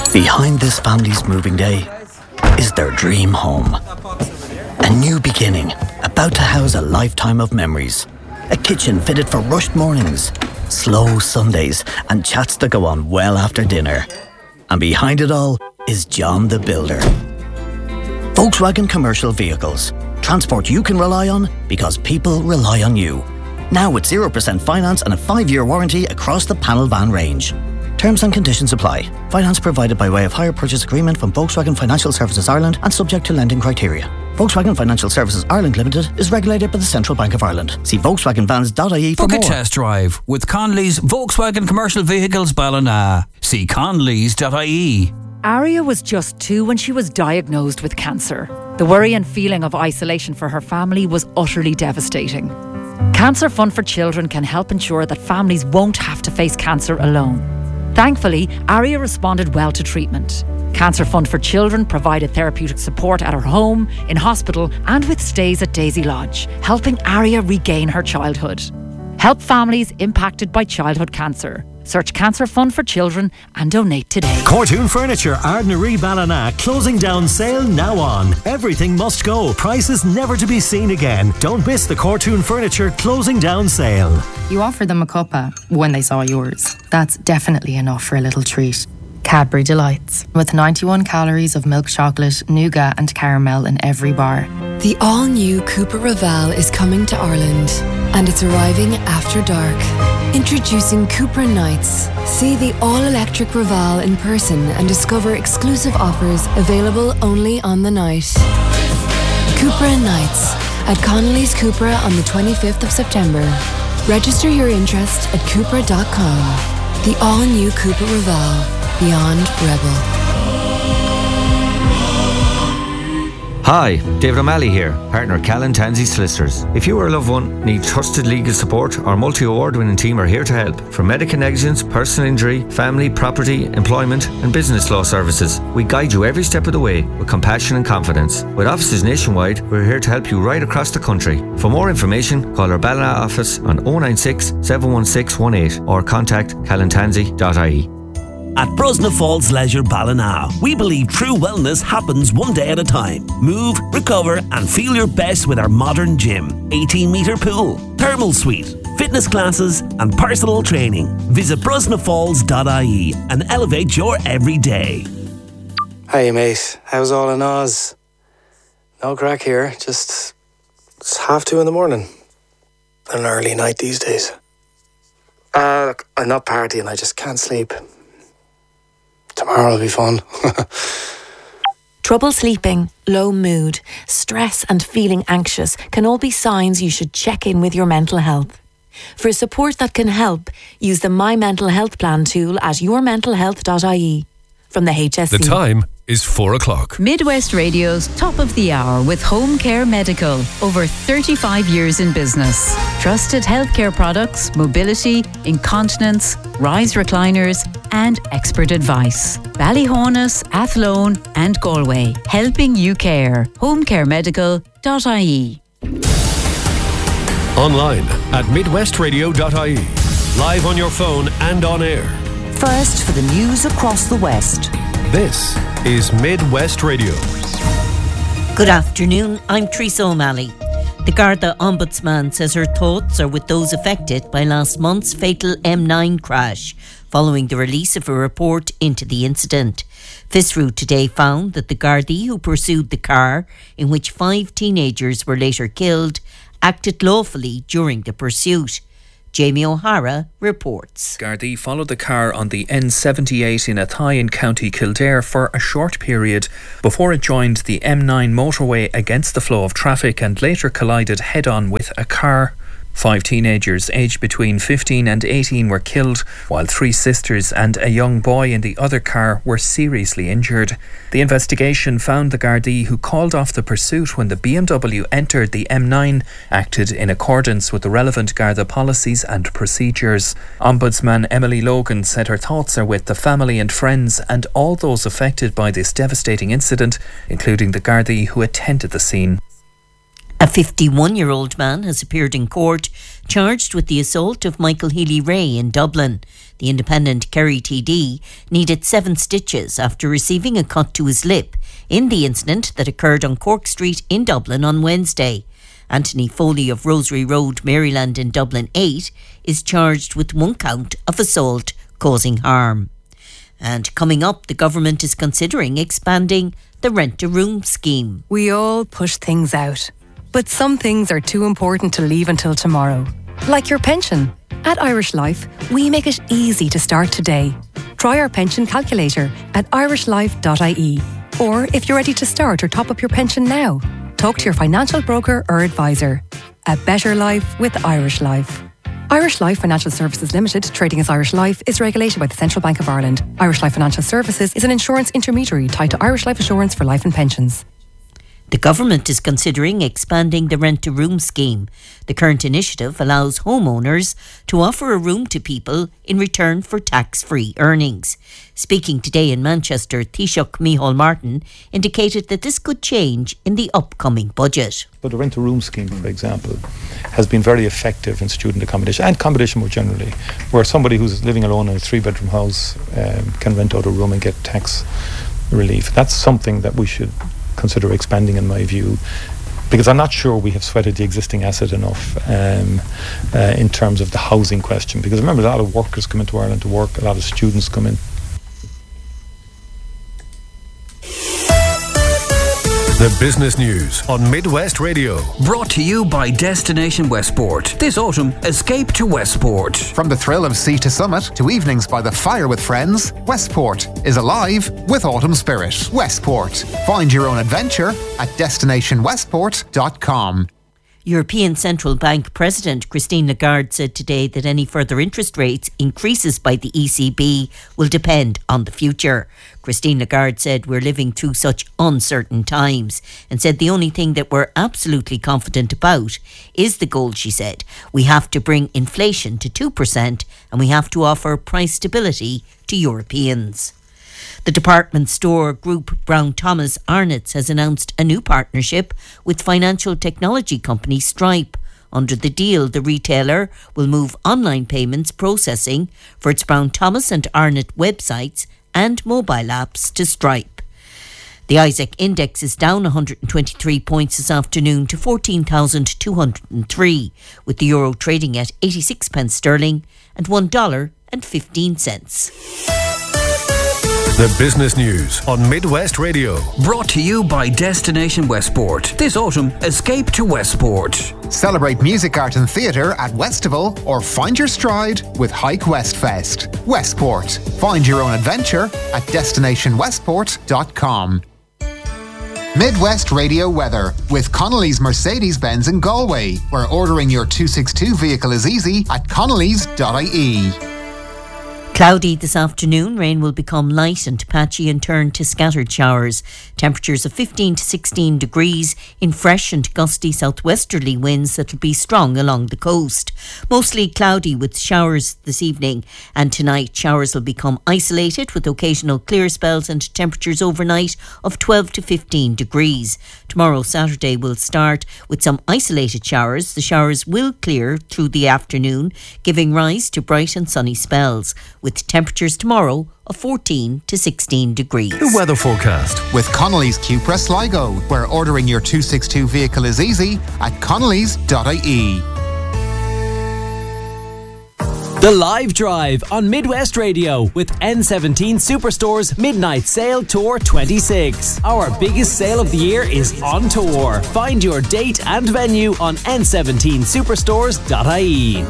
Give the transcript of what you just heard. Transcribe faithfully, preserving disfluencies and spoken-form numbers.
Behind this family's moving day is their dream home. A new beginning, about to house a lifetime of memories. A kitchen fitted for rushed mornings, slow Sundays, and chats that go on well after dinner. And behind it all is John the Builder. Volkswagen Commercial Vehicles. Transport you can rely on because people rely on you. Now with zero percent finance and a five-year warranty across the panel van range. Terms and conditions apply. Finance provided by way of hire purchase agreement from Volkswagen Financial Services Ireland and subject to lending criteria. Volkswagen Financial Services Ireland Limited is regulated by the Central Bank of Ireland. See volkswagen vans dot I E for Book more. Book a test drive with Conley's Volkswagen Commercial Vehicles Ballina. See conleys dot I E. Aria was just two when she was diagnosed with cancer. The worry and feeling of isolation for her family was utterly devastating. Cancer Fund for Children can help ensure that families won't have to face cancer alone. Thankfully, Aria responded well to treatment. Cancer Fund for Children provided therapeutic support at her home, in hospital and with stays at Daisy Lodge, helping Aria regain her childhood. Help families impacted by childhood cancer. Search Cancer Fund for Children and donate today. Cortoon Furniture, Ardnaree Ballina, closing down sale now on. Everything must go. Prices never to be seen again. Don't miss the Cortoon Furniture closing down sale. You offered them a cuppa when they saw yours. That's definitely enough for a little treat. Cadbury Delights, with ninety-one calories of milk chocolate, nougat and caramel in every bar. The all-new Cupra Raval is coming to Ireland, and it's arriving after dark. Introducing Cupra Nights. See the all-electric Raval in person and discover exclusive offers available only on the night. Cupra Nights at Connolly's Cupra on the twenty-fifth of September. Register your interest at Cupra dot com. The all-new Cupra Raval. Beyond Rebel. Hi, David O'Malley here, partner Callan Tansey Solicitors. If you or a loved one need trusted legal support, our multi-award winning team are here to help. From medical negligence, personal injury, family, property, employment and business law services, we guide you every step of the way with compassion and confidence. With offices nationwide, we're here to help you right across the country. For more information, call our Ballina office on oh nine six, seven one six one eight or contact callan tansey dot I E. At Brosna Falls Leisure Ballina, we believe true wellness happens one day at a time. Move, recover and feel your best with our modern gym, eighteen metre pool, thermal suite, fitness classes and personal training. Visit brosna falls dot I E and elevate your everyday. Hey mate, how's all in Oz? No crack here, just it's half two in the morning. An early night these days. Uh, look, I'm not partying, I just can't sleep. Tomorrow will be fun. Trouble sleeping, low mood, stress and feeling anxious can all be signs you should check in with your mental health. For support that can help, use the My Mental Health Plan tool at your mental health dot I E. From the H S C. The time is four o'clock. Midwest Radio's Top of the Hour with Home Care Medical. Over thirty-five years in business. Trusted healthcare products, mobility, incontinence, rise recliners and expert advice. Ballyhonus, Athlone and Galway. Helping you care. home care medical dot I E. Online at midwest radio dot I E. Live on your phone and on air. First for the news across the West. This is Midwest Radio. Good afternoon, I'm Teresa O'Malley. The Garda Ombudsman says her thoughts are with those affected by last month's fatal M nine crash, following the release of a report into the incident. FisRoot today found that the Gardaí who pursued the car, in which five teenagers were later killed, acted lawfully during the pursuit. Jamie O'Hara reports. Gardaí followed the car on the N seventy-eight in Athy in County Kildare for a short period before it joined the M nine motorway against the flow of traffic and later collided head-on with a car. Five teenagers aged between fifteen and eighteen were killed, while three sisters and a young boy in the other car were seriously injured. The investigation found the Gardaí who called off the pursuit when the B M W entered the M nine acted in accordance with the relevant Garda policies and procedures. Ombudsman Emily Logan said her thoughts are with the family and friends and all those affected by this devastating incident, including the Gardaí who attended the scene. A fifty-one-year-old man has appeared in court charged with the assault of Michael Healy-Rae in Dublin. The independent Kerry T D needed seven stitches after receiving a cut to his lip in the incident that occurred on Cork Street in Dublin on Wednesday. Anthony Foley of Rosary Road, Maryland in Dublin eight is charged with one count of assault causing harm. And coming up, the government is considering expanding the rent-a-room scheme. We all push things out, but some things are too important to leave until tomorrow. Like your pension. At Irish Life, we make it easy to start today. Try our pension calculator at irish life dot I E. Or if you're ready to start or top up your pension now, talk to your financial broker or advisor. A better life with Irish Life. Irish Life Financial Services Limited, trading as Irish Life, is regulated by the Central Bank of Ireland. Irish Life Financial Services is an insurance intermediary tied to Irish Life Assurance for life and pensions. The government is considering expanding the rent-a-room scheme. The current initiative allows homeowners to offer a room to people in return for tax-free earnings. Speaking today in Manchester, Taoiseach Micheál Martin indicated that this could change in the upcoming budget. But the rent-a-room scheme, for example, has been very effective in student accommodation and accommodation more generally, where somebody who's living alone in a three-bedroom house um, can rent out a room and get tax relief. That's something that we should consider expanding, in my view, because I'm not sure we have sweated the existing asset enough um, uh, in terms of the housing question. Because remember, a lot of workers come into Ireland to work, a lot of students come in. The Business News on Midwest Radio. Brought to you by Destination Westport. This autumn, escape to Westport. From the thrill of sea to summit to evenings by the fire with friends, Westport is alive with autumn spirit. Westport. Find your own adventure at destination westport dot com. European Central Bank President Christine Lagarde said today that any further interest rates increases by the E C B will depend on the future. Christine Lagarde said we're living through such uncertain times and said the only thing that we're absolutely confident about is the goal, she said. We have to bring inflation to two percent and we have to offer price stability to Europeans. The department store group Brown Thomas Arnott's has announced a new partnership with financial technology company Stripe. Under the deal, the retailer will move online payments processing for its Brown Thomas and Arnott websites and mobile apps to Stripe. The Isaac Index is down one hundred twenty-three points this afternoon to fourteen thousand two hundred three, with the euro trading at eighty-six pence sterling and one dollar and fifteen cents. The Business News on Midwest Radio. Brought to you by Destination Westport. This autumn, escape to Westport. Celebrate music, art and theatre at Westival or find your stride with Hike West Fest. Westport. Find your own adventure at destination westport dot com. Midwest Radio weather with Connolly's Mercedes-Benz in Galway, where ordering your two sixty-two vehicle is easy at connellys dot I E. Cloudy this afternoon. Rain will become light and patchy and turn to scattered showers. Temperatures of fifteen to sixteen degrees in fresh and gusty southwesterly winds that will be strong along the coast. Mostly cloudy with showers this evening, and tonight showers will become isolated with occasional clear spells and temperatures overnight of twelve to fifteen degrees. Tomorrow, Saturday, will start with some isolated showers. The showers will clear through the afternoon, giving rise to bright and sunny spells, with temperatures tomorrow of fourteen to sixteen degrees. The weather forecast with Connolly's Cupra Sligo, where ordering your two sixty-two vehicle is easy at connellys dot I E. The Live Drive on Midwest Radio with N seventeen Superstore's Midnight Sale Tour twenty-six. Our biggest sale of the year is on tour. Find your date and venue on N seventeen superstores dot I E.